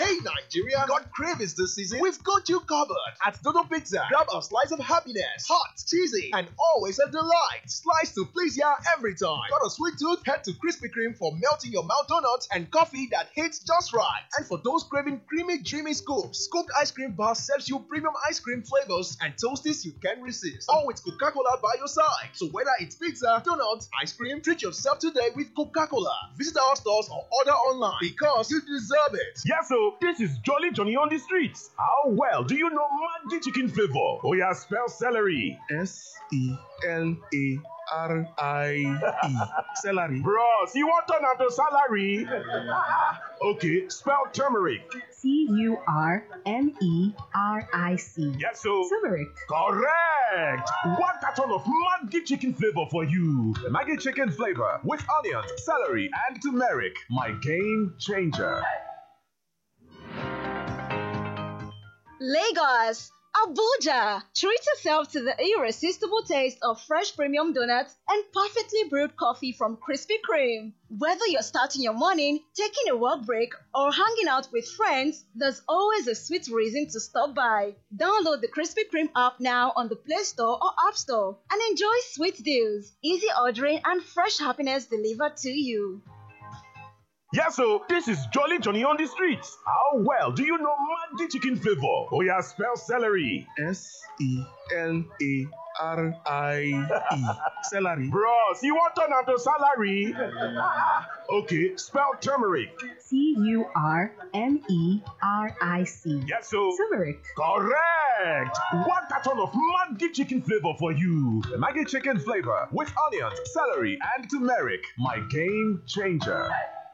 Hey Nigeria, got cravings this season? We've got you covered. At Dodo Pizza, grab a slice of happiness. Hot, cheesy, and always a delight. Slice to please ya every time. Got a sweet tooth? Head to Krispy Kreme for melting your mouth donuts and coffee that hits just right. And for those craving creamy, dreamy scoops, Scooped Ice Cream Bar serves you premium ice cream flavors and toasties you can't resist. All with Coca-Cola by your side. So whether it's pizza, donuts, ice cream, treat yourself today with Coca-Cola. Visit our stores or order online because you deserve it. Yes, so this is Jolly Johnny on the streets. How well do you know Maggi chicken flavor? Oh yeah, spell celery. S-E-L-A-R-I-E. Celery. Bros, you want turn out to salary? Okay, spell turmeric. Turmeric. Yes, so Turmeric. correct. One carton of Maggi chicken flavor for you. Maggi chicken flavor with onions, celery, and turmeric. My game changer. Lagos, Abuja. Treat yourself to the irresistible taste of fresh premium donuts and perfectly brewed coffee from Krispy Kreme. Whether you're starting your morning, taking a work break, or hanging out with friends, there's always a sweet reason to stop by. Download the Krispy Kreme app now on the Play Store or App Store and enjoy sweet deals, easy ordering, and fresh happiness delivered to you. Yes, so this is Jolly Johnny on the streets. How well do you know Maggi chicken flavor? Oh yeah, spell celery. S-E-L-A-R-I-E. Celery. Bros, you want turn out to salary? Okay, spell turmeric. Turmeric. Yes, so Turmeric. correct. One carton of Maggi chicken flavor for you. Maggi chicken flavor with onions, celery, and turmeric. My game changer.